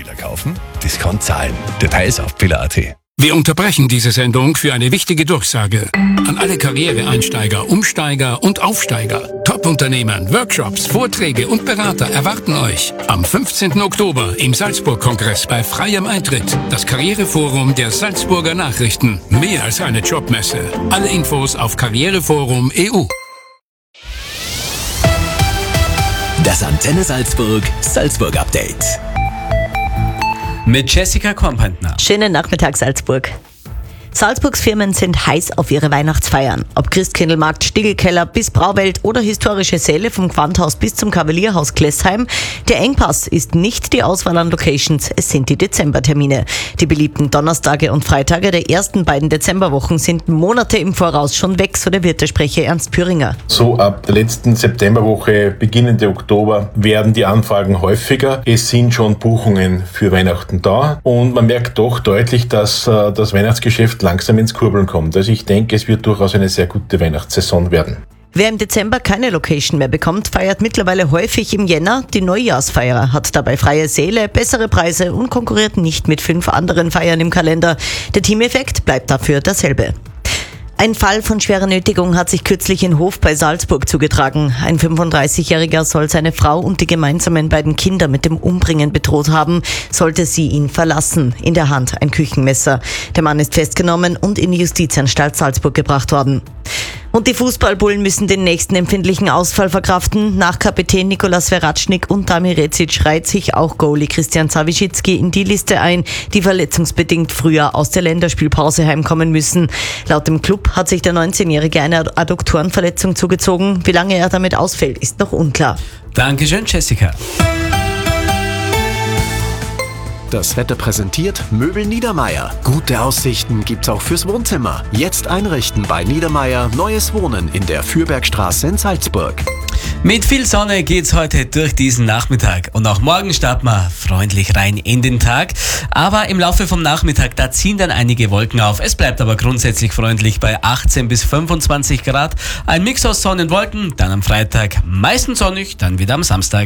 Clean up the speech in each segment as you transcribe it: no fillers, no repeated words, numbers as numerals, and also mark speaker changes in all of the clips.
Speaker 1: Spieler kaufen? Discount zahlen. Details auf billa.at.
Speaker 2: Wir unterbrechen diese Sendung für eine wichtige Durchsage. An alle Karriereeinsteiger, Umsteiger und Aufsteiger. Top-Unternehmen, Workshops, Vorträge und Berater erwarten euch am 15. Oktober im Salzburg-Kongress bei freiem Eintritt. Das Karriereforum der Salzburger Nachrichten. Mehr als eine Jobmesse. Alle Infos auf Karriereforum EU.
Speaker 3: Das Antenne Salzburg Update.
Speaker 4: Mit Jessica Kompantner.
Speaker 5: Schönen Nachmittag, Salzburg. Salzburgs Firmen sind heiß auf ihre Weihnachtsfeiern. Ob Christkindlmarkt, Stiegelkeller bis Brauwelt oder historische Säle vom Quanthaus bis zum Kavalierhaus Klessheim. Der Engpass ist nicht die Auswahl an Locations, es sind die Dezembertermine. Die beliebten Donnerstage und Freitage der ersten beiden Dezemberwochen sind Monate im Voraus schon weg, so der Wirtesprecher Ernst Püringer.
Speaker 6: So ab der letzten Septemberwoche, beginnende Oktober, werden die Anfragen häufiger. Es sind schon Buchungen für Weihnachten da und man merkt doch deutlich, dass das Weihnachtsgeschäft langsam ins Kurbeln kommt. Also ich denke, es wird durchaus eine sehr gute Weihnachtssaison werden.
Speaker 5: Wer im Dezember keine Location mehr bekommt, feiert mittlerweile häufig im Jänner. Die Neujahrsfeier hat dabei freie Säle, bessere Preise und konkurriert nicht mit 5 anderen Feiern im Kalender. Der Teameffekt bleibt dafür derselbe. Ein Fall von schwerer Nötigung hat sich kürzlich in Hof bei Salzburg zugetragen. Ein 35-Jähriger soll seine Frau und die gemeinsamen beiden Kinder mit dem Umbringen bedroht haben, sollte sie ihn verlassen. In der Hand ein Küchenmesser. Der Mann ist festgenommen und in die Justizanstalt Salzburg gebracht worden. Und die Fußballbullen müssen den nächsten empfindlichen Ausfall verkraften. Nach Kapitän Nikolas Veratschnik und Damir Rezic reiht sich auch Goalie Christian Zawicicki in die Liste ein, die verletzungsbedingt früher aus der Länderspielpause heimkommen müssen. Laut dem Club hat sich der 19-Jährige eine Adduktorenverletzung zugezogen. Wie lange er damit ausfällt, ist noch unklar.
Speaker 4: Dankeschön, Jessica.
Speaker 3: Das Wetter präsentiert Möbel Niedermeier. Gute Aussichten gibt's auch fürs Wohnzimmer. Jetzt einrichten bei Niedermeier neues Wohnen in der Fürbergstraße in Salzburg.
Speaker 4: Mit viel Sonne geht's heute durch diesen Nachmittag und auch morgen starten wir freundlich rein in den Tag. Aber im Laufe vom Nachmittag, da ziehen dann einige Wolken auf. Es bleibt aber grundsätzlich freundlich bei 18 bis 25 Grad. Ein Mix aus Sonne und Wolken, dann am Freitag meistens sonnig, dann wieder am Samstag.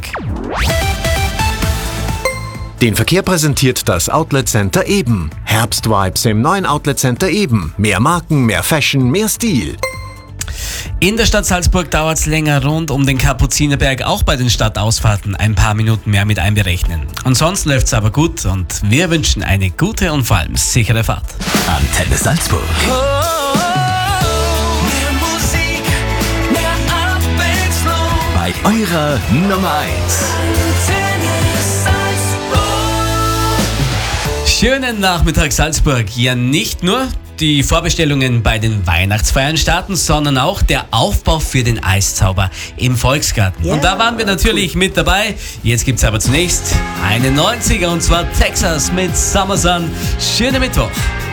Speaker 3: Den Verkehr präsentiert das Outlet Center Eben. Herbstvibes im neuen Outlet Center Eben. Mehr Marken, mehr Fashion, mehr Stil.
Speaker 4: In der Stadt Salzburg dauert es länger rund um den Kapuzinerberg, auch bei den Stadtausfahrten ein paar Minuten mehr mit einberechnen. Ansonsten läuft es aber gut und wir wünschen eine gute und vor allem sichere Fahrt.
Speaker 3: Antenne Salzburg.
Speaker 7: Mehr Musik, mehr Abwechslung.
Speaker 3: Bei eurer Nummer 1.
Speaker 4: Schönen Nachmittag Salzburg. Ja, nicht nur die Vorbestellungen bei den Weihnachtsfeiern starten, sondern auch der Aufbau für den Eiszauber im Volksgarten. Und da waren wir natürlich mit dabei. Jetzt gibt's aber zunächst eine 90er und zwar Texas mit Summer Sun. Schönen Mittwoch.